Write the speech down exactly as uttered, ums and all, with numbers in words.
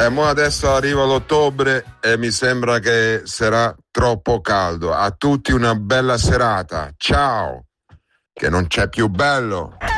E mo adesso arriva l'ottobre e mi sembra che sarà troppo caldo. A tutti una bella serata. Ciao, che non c'è più bello.